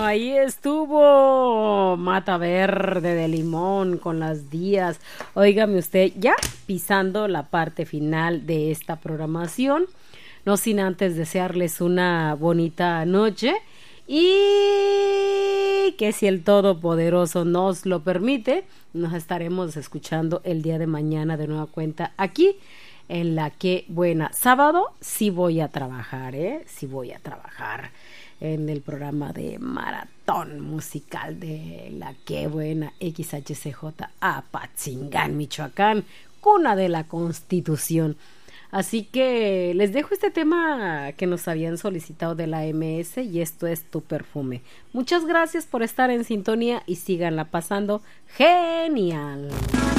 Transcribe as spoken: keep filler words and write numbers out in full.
ahí estuvo Mata Verde de Limón con Las Días. Óigame usted, ya pisando la parte final de esta programación, no sin antes desearles una bonita noche y que si el Todopoderoso nos lo permite, nos estaremos escuchando el día de mañana de nueva cuenta aquí en La Que Buena. Sábado sí voy a trabajar, ¿eh? Sí voy a trabajar en el programa de Maratón Musical de La Que Buena, X H C J Apatzingán, Michoacán, cuna de la Constitución. Así que les dejo este tema que nos habían solicitado de la M S y esto es Tu Perfume. Muchas gracias por estar en sintonía y síganla pasando genial.